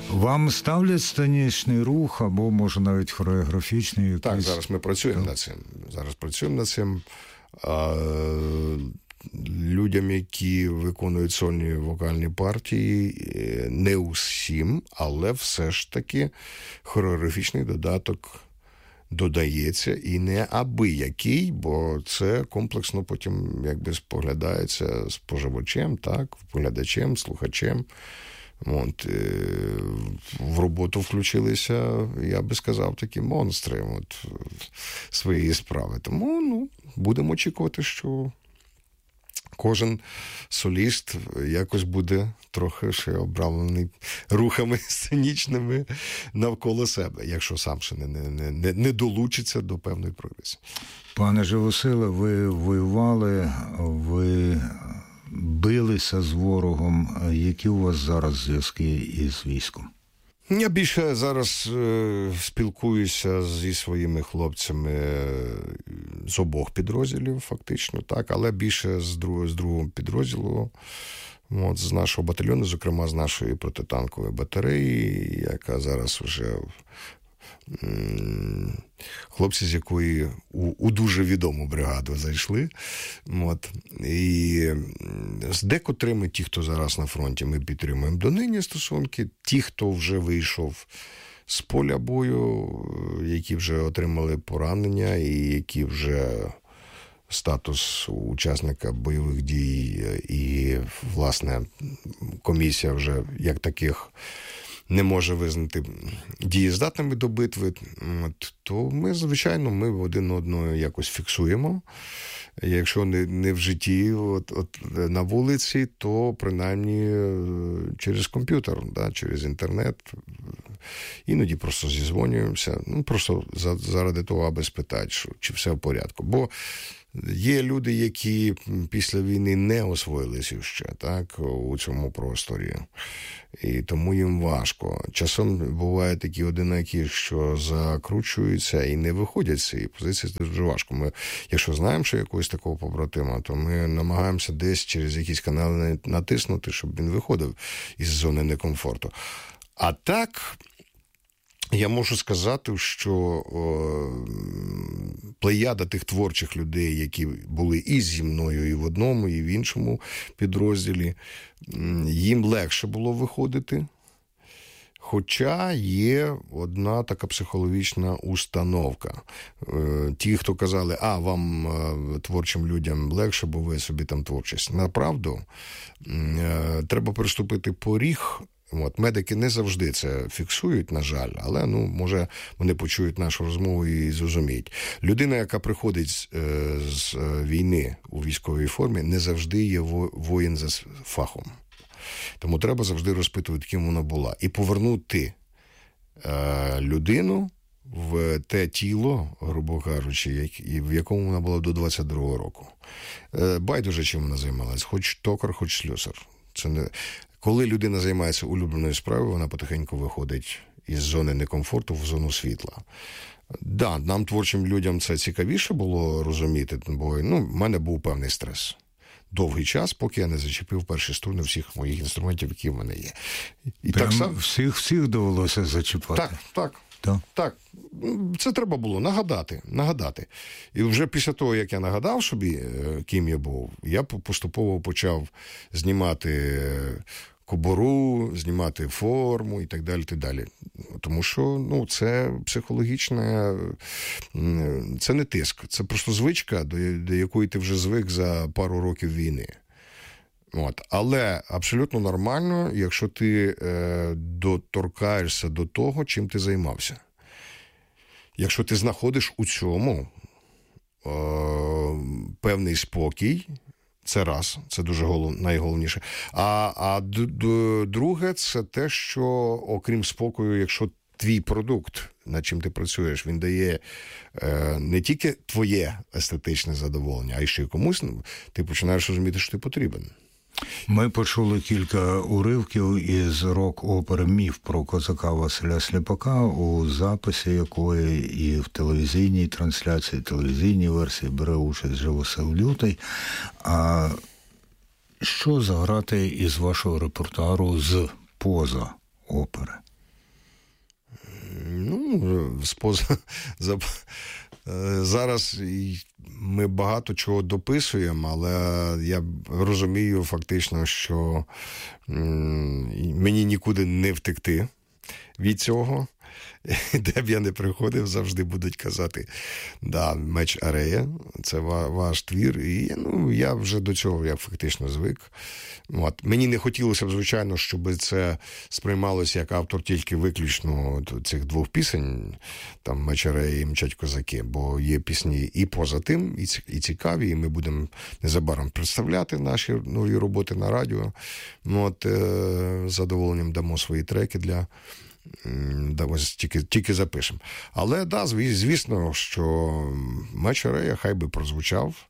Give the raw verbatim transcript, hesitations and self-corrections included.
Вам ставлять сценічний рух або, може, навіть хореографічний якийсь? Так, зараз ми працюємо над цим. Зараз працюємо над цим. А, людям, які виконують сольні вокальні партії, не усім, але все ж таки хореографічний додаток додається, і не аби-який, бо це комплексно потім якби споглядається споживачем, так, поглядачем, слухачем. От, в роботу включилися, я би сказав, такі монстри от, своєї справи. Тому ну, будемо очікувати, що кожен соліст якось буде трохи ще обрамлений рухами сценічними навколо себе, якщо сам ще не, не, не, не долучиться до певної прогресії. Пане Живосиле, ви воювали, ви билися з ворогом. Які у вас зараз зв'язки із військом? Я більше зараз е, спілкуюся зі своїми хлопцями з обох підрозділів, фактично, так, але більше з другого, з другого підрозділу, от, з нашого батальйону, зокрема з нашої протитанкової батареї, яка зараз вже м- хлопці, з якої у, у дуже відому бригаду зайшли. От, і з декотрими, ті, хто зараз на фронті, ми підтримуємо донині стосунки. Ті, хто вже вийшов з поля бою, які вже отримали поранення і які вже статус учасника бойових дій і, власне, комісія вже як таких не може визнати дієздатними до битви, от, то ми, звичайно, ми один одного якось фіксуємо. Якщо не, не в житті, от, от, на вулиці, то принаймні через комп'ютер, да, через інтернет. Іноді просто зізвонюємося, ну, просто за, заради того, аби спитати, що, чи все в порядку. Бо є люди, які після війни не освоїлися ще, так, у цьому просторі. І тому їм важко. Часом бувають такі одинакі, що закручуються і не виходять з цієї позиції. Це дуже важко. Ми, якщо знаємо, що якогось такого побратима, то ми намагаємося десь через якісь канали натиснути, щоб він виходив із зони некомфорту. А так, я можу сказати, що о, плеяда тих творчих людей, які були і зі мною, і в одному, і в іншому підрозділі, їм легше було виходити. Хоча є одна така психологічна установка. Ті, хто казали, а, вам, творчим людям, легше, бо ви собі там творчість. Направду, треба переступити поріг. От, медики не завжди це фіксують, на жаль, але, ну, може, вони почують нашу розмову і зрозуміють. Людина, яка приходить е, з війни у військовій формі, не завжди є воїн за фахом. Тому треба завжди розпитувати, ким вона була. І повернути е, людину в те тіло, грубо кажучи, як, в якому вона була до двадцять другого року. Е, байдуже, чим вона займалась, хоч токар, хоч слюсар. Це не... Коли людина займається улюбленою справою, вона потихеньку виходить із зони некомфорту в зону світла. Да, нам, творчим людям, це цікавіше було розуміти, бо, ну, в мене був певний стрес. Довгий час, поки я не зачепив перші струни всіх моїх інструментів, які в мене є. І Прям так сам... всіх, всіх довелося зачіпати? Так, так. Так. Так, це треба було нагадати, нагадати. І вже після того, як я нагадав собі, ким я був, я поступово почав знімати кобуру, знімати форму і так далі, так далі. Тому що, ну, це психологічне, це не тиск, це просто звичка, до, до якої ти вже звик за пару років війни. От. Але абсолютно нормально, якщо ти е, доторкаєшся до того, чим ти займався. Якщо ти знаходиш у цьому е, певний спокій, це раз, це дуже голов, найголовніше. А, а д, д, друге, це те, що, окрім спокою, якщо твій продукт, над чим ти працюєш, він дає е, не тільки твоє естетичне задоволення, а й ще й комусь, ти починаєш розуміти, що ти потрібен. Ми почули кілька уривків із рок-опери «Міф» про козака Василя Сліпака, у записі якої і в телевізійній трансляції, телевізійній версії бере участь Живосил Лютий. А що заграти із вашого репертуару з поза опери? Ну, споз... Зараз ми багато чого дописуємо, але я розумію фактично, що мені нікуди не втекти від цього. Де б я не приходив, завжди будуть казати, да, меч Арея, це ваш твір. І ну, я вже до цього я фактично звик. От. Мені не хотілося б, звичайно, щоб це сприймалося як автор тільки виключно цих двох пісень, там «Меч Арея» і «Мчать козаки», бо є пісні і поза тим, і цікаві, і ми будемо незабаром представляти наші нові роботи на радіо. От, з задоволенням дамо свої треки для Да, ось тільки, тільки запишемо. Але, да, звісно, що «Меч Арея» хай би прозвучав.